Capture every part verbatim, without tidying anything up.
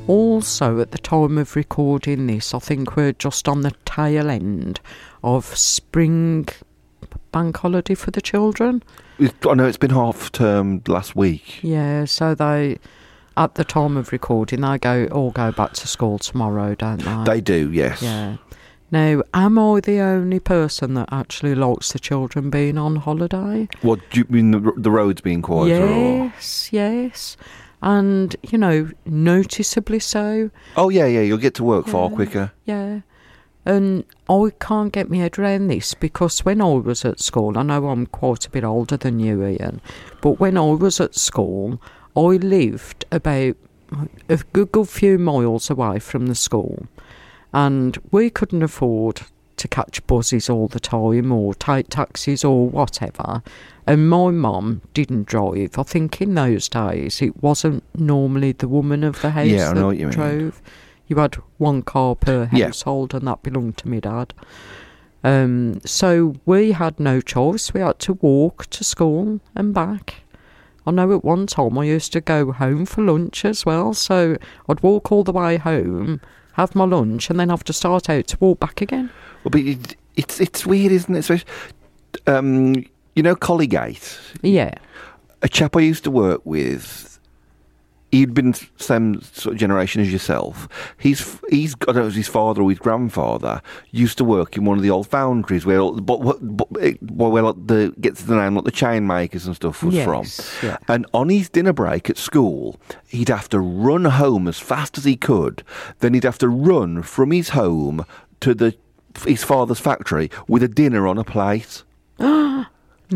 Also, at the time of recording this, I think we're just on the tail end of spring bank holiday for the children. I know it's been half term last week. Yeah, so they, at the time of recording, they go all go back to school tomorrow, don't they? They do, yes. Yeah. Now, am I the only person that actually likes the children being on holiday? What, do you mean the, the roads being quieter? Yes, or? yes. And, you know, noticeably so. Oh, yeah, yeah, you'll get to work yeah, far quicker. Yeah. And I can't get my head around this because when I was at school, I know I'm quite a bit older than you, Ian, but when I was at school, I lived about a good, good few miles away from the school. And we couldn't afford to catch buses all the time or take taxis or whatever. And my mum didn't drive. I think in those days it wasn't normally the woman of the house yeah, I know that what you drove. Mean. You had one car per household, yeah. and that belonged to my dad. Um, so we had no choice. We had to walk to school and back. I know at one time I used to go home for lunch as well. So I'd walk all the way home, have my lunch, and then have to start out to walk back again. Well, but it, it's it's weird, isn't it? So, um, you know, Collygate? Yeah. A chap I used to work with, he'd been same sort of generation as yourself. He's, he's I don't know if it was his father or his grandfather, used to work in one of the old foundries where, but, but, where like the, gets the name, like the chain makers and stuff was yes, from. Yeah. And on his dinner break at school, he'd have to run home as fast as he could. Then he'd have to run from his home to the his father's factory with a dinner on a plate. No.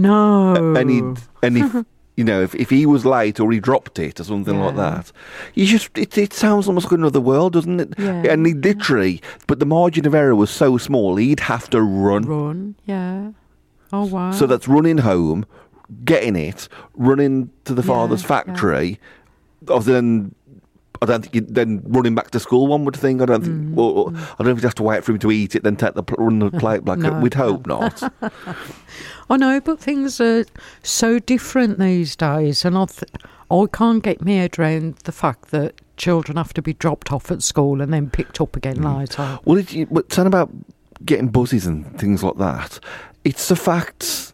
And he'd, and if, you know, if, if he was late or he dropped it or something yeah. like that, you just, it, it sounds almost like another world, doesn't it? Yeah. And he literally, but the margin of error was so small, he'd have to run. Run, yeah. Oh, wow. So that's running home, getting it, running to the yeah, father's factory, yeah. then I don't think you'd then running back to school, one would think. I don't think, mm. or, or, I don't know if you'd have to wait for him to eat it, then take the run the plate back. no, We'd hope no. not. I know, but things are so different these days, and I, th- I can't get my head around the fact that children have to be dropped off at school and then picked up again mm. later. Well, it, you, but something about getting buses and things like that, it's the fact,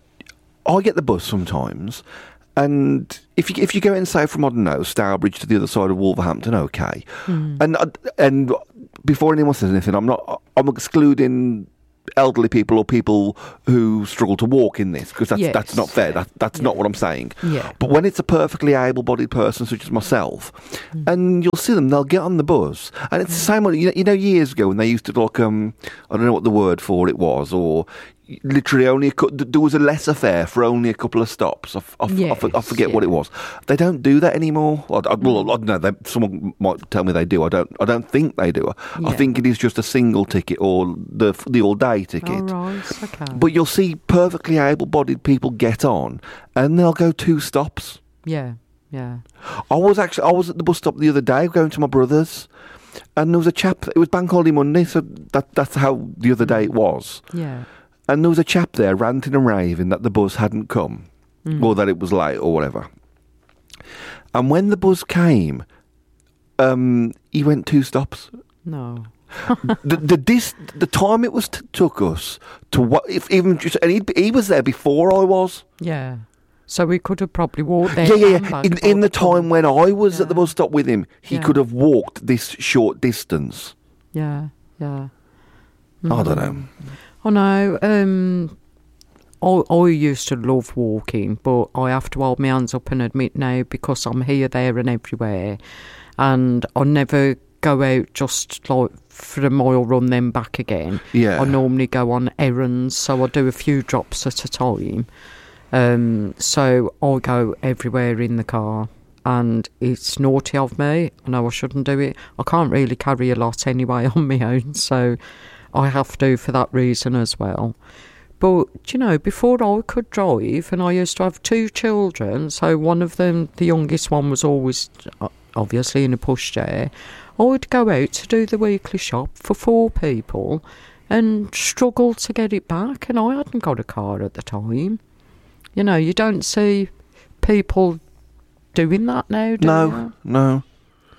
I get the bus sometimes, and if you if you go in, say, from, I don't know, Stourbridge to the other side of Wolverhampton, okay. Mm. And and before anyone says anything, I'm not, I'm excluding elderly people or people who struggle to walk in this, because that's yes. that's not fair. That, that's yeah. not what I'm saying. Yeah. But when it's a perfectly able-bodied person such as myself, mm. and you'll see them, they'll get on the bus, and it's mm. the same. You know, you know, years ago when they used to like um, I don't know what the word for it was, or literally only a, there was a lesser fare for only a couple of stops. I, I, yes, I, I forget yeah. what it was. They don't do that anymore. I, I, well, I don't know. They, someone might tell me they do. I don't. I don't think they do. Yeah. I think it is just a single ticket or the the all day ticket. Oh, right. Okay. But you'll see perfectly able-bodied people get on, and they'll go two stops. Yeah, yeah. I was actually I was at the bus stop the other day going to my brother's, and there was a chap. It was Bank Holiday Monday, so that that's how the other day it was. Yeah. And there was a chap there ranting and raving that the bus hadn't come, mm. or that it was late, or whatever. And when the bus came, um, he went two stops. No. the the dis, the time it was t- took us to what if even just and he he was there before I was. Yeah. So we could have probably walked there. Yeah, yeah, yeah. In, in the time when I was yeah. at the bus stop with him, he yeah. could have walked this short distance. Yeah, yeah. Mm. I don't know. I know. Um, I, I used to love walking, but I have to hold my hands up and admit now, because I'm here, there and everywhere, and I never go out just like for a mile run then back again. Yeah. I normally go on errands, so I do a few drops at a time. Um, so I go everywhere in the car, and it's naughty of me. I know I shouldn't do it. I can't really carry a lot anyway on my own, so I have to for that reason as well. But, you know, before I could drive, and I used to have two children, so one of them, the youngest one, was always obviously in a pushchair. I would go out to do the weekly shop for four people and struggle to get it back, and I hadn't got a car at the time. You know, you don't see people doing that now, do no, you? No,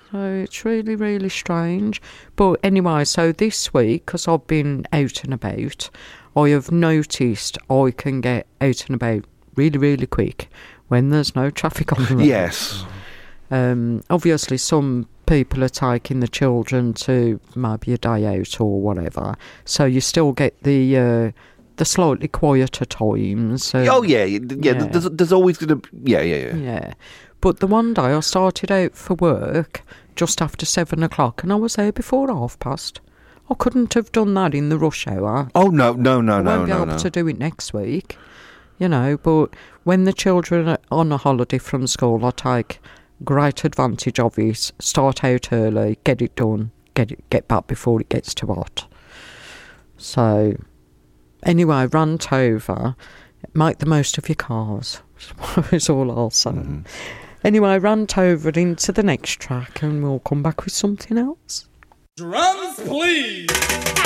So it's really, really strange. But anyway, so this week, because I've been out and about, I have noticed I can get out and about really, really quick when there's no traffic on the road. Yes. Um, obviously, some people are taking the children to maybe a day out or whatever, so you still get the uh, the slightly quieter times. Um, oh yeah, yeah. yeah. There's, there's always gonna. Yeah, yeah, yeah. Yeah. But the one day I started out for work just after seven o'clock, and I was there before half past. I couldn't have done that in the rush hour. Oh no, no, no, I no, won't be no, able no. to do it next week, you know. But when the children are on a holiday from school, I take great advantage of it. Start out early, get it done, get it, get back before it gets too hot. So, anyway, rant over. Make the most of your cars. Is all I'll say. Mm-hmm. Anyway, rant over into the next track, and we'll come back with something else. Drums, please.